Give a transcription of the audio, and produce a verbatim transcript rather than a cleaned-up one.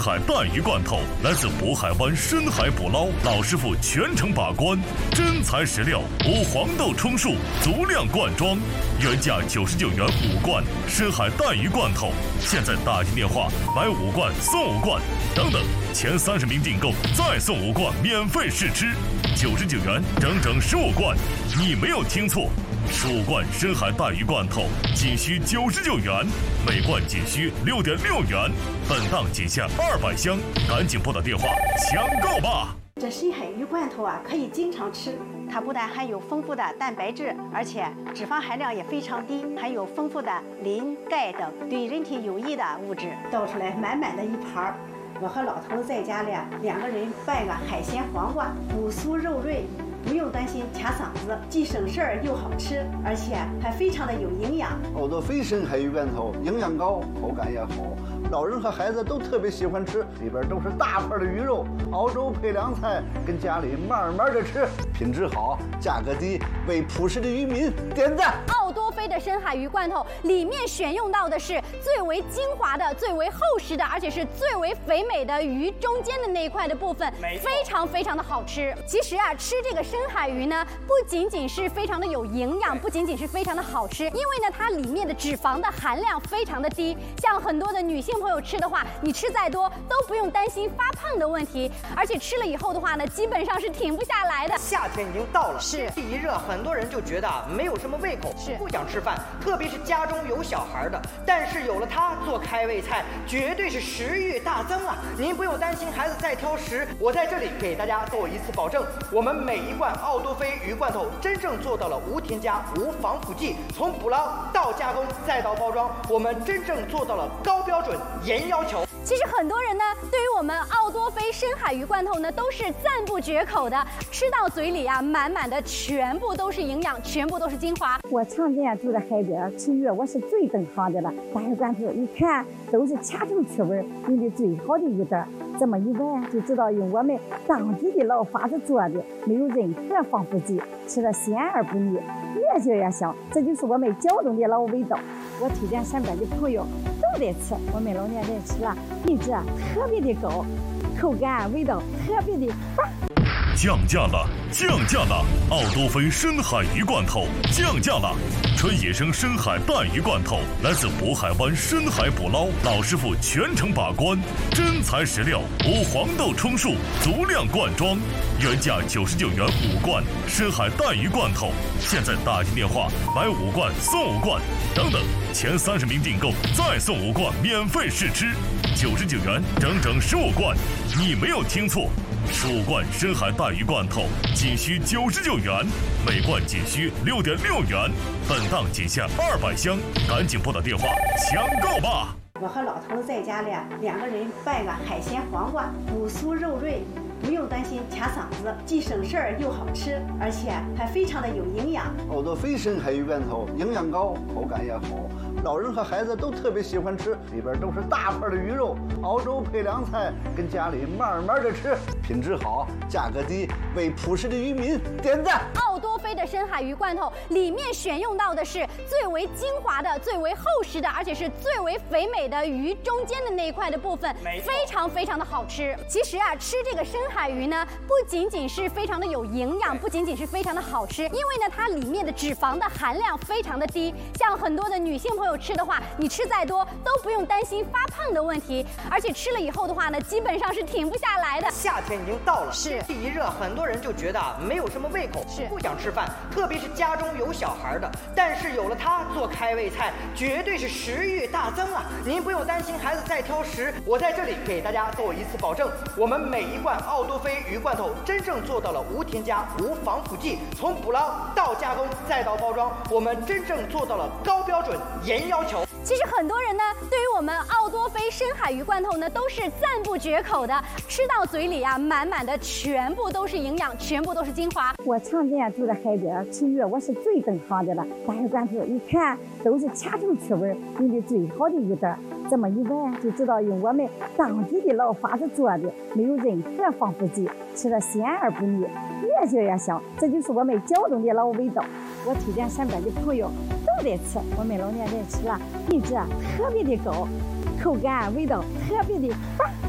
海带鱼罐头来自渤海湾深海捕捞，老师傅全程把关，真材实料，无黄豆充数，足量灌装，原价九十九元五罐深海带鱼罐头，现在打进电话买五罐送五罐，等等，前三十名订购再送五罐免费试吃，九十九元整整十五罐，你没有听错。十五罐深海带鱼罐头仅需九十九元，每罐仅需六点六元，本档仅限二百箱，赶紧拨打电话抢购吧！ 这深海鱼罐头啊，可以经常吃。它不但含有丰富的蛋白质，而且脂肪含量也非常低，含有丰富的磷、钙等对人体有益的物质。倒出来满满的一盘，我和老头在家里两个人拌个海鲜黄瓜，骨酥肉润。不用担心卡嗓子，既省事儿又好吃，而且还非常的有营养。 澳多菲深海鱼罐头营养高，口感也好，老人和孩子都特别喜欢吃，里边都是大块的鱼肉，熬粥配凉菜，跟家里慢慢的吃，品质好，价格低，为朴实的渔民点赞。 澳多菲的深海鱼罐头里面选用到的是最为精华的、最为厚实的，而且是最为肥美的鱼中间的那一块的部分，非常非常的好吃。其实啊，吃这个深海鱼呢，不仅仅是非常的有营养，不仅仅是非常的好吃，因为呢，它里面的脂肪的含量非常的低。像很多的女性朋友吃的话，你吃再多都不用担心发胖的问题，而且吃了以后的话呢，基本上是停不下来的。 夏天已经到了， 是天气一热，很多人就觉得没有什么胃口， 是不想吃饭，特别是家中有小孩的。但是有了它做开胃菜，绝对是食欲大增啊！您不用担心孩子再挑食，我在这里给大家做一次保证，我们每一罐澳多菲鱼罐头真正做到了无添加、无防腐剂，从捕捞到加工再到包装，我们真正做到了高标准、严要求。 其实很多人呢，对于我们澳多菲深海鱼罐头呢，都是赞不绝口的。吃到嘴里啊，满满的全部都是营养，全部都是精华。 我常年住在海边吃鱼，我是最懂行的了。大鱼罐头一看都是掐头去味，用的最好的鱼蛋，这么一闻就知道用我们当地的老法子做的，没有任何防腐剂，吃了鲜而不腻，越嚼越香。这就是我们胶东的老味道。我推荐身边的朋友都得吃，我们老年人吃了品质特别的高，口感味道特别的棒。 降价了，降价了！澳多菲深海鱼罐头降价了，纯野生深海带鱼罐头来自渤海湾深海捕捞，老师傅全程把关，真材实料，无黄豆充数，足量灌装，原价九十九元五罐深海带鱼罐头，现在打进电话买五罐送五罐，等等，前三十名订购再送五罐免费试吃，九十九元整整十五罐，你没有听错。十五罐深海带鱼罐头仅需九十九元，每罐仅需六点六元，本档仅限二百箱，赶紧拨打电话抢购吧！ 我和老头在家里两个人拌个海鲜黄瓜，骨酥肉润。不用担心卡嗓子，既省事儿又好吃，而且还非常的有营养。 澳多菲深海鱼罐头营养高，口感也好，老人和孩子都特别喜欢吃，里边都是大块的鱼肉，熬粥配凉菜，跟家里慢慢的吃，品质好，价格低，为朴实的渔民点赞。 澳多菲的深海鱼罐头里面选用到的是最为精华的、最为厚实的，而且是最为肥美的鱼中间的那一块的部分，非常非常的好吃。其实啊，吃这个深海鱼呢，不仅仅是非常的有营养，不仅仅是非常的好吃，因为呢，它里面的脂肪的含量非常的低。像很多的女性朋友吃的话，你吃再多都不用担心发胖的问题，而且吃了以后的话呢，基本上是停不下来的。 夏天已经到了， 是天气一热，很多人就觉得没有什么胃口， 是不想吃饭，特别是家中有小孩的。但是有了它做开胃菜，绝对是食欲大增啊！您不用担心孩子再挑食，我在这里给大家做一次保证，我们每一罐澳多菲鱼罐头真正做到了无添加、无防腐剂，从捕捞到加工再到包装，我们真正做到了高标准、严要求。 其实很多人呢，对于我们澳多菲深海鱼罐头呢，都是赞不绝口的。吃到嘴里啊，满满的全部都是营养，全部都是精华。 我常年住在海边吃鱼，我是最懂行的了。大鱼罐头一看都是掐头去味，用的最好的鱼蛋，这么一闻就知道用我们当地的老法子做的，没有任何防腐剂，吃了鲜而不腻，越嚼越香。这就是我们胶东的老味道。我推荐身边的朋友都得吃，我们老年人吃了品质特别的高，口感味道特别的棒。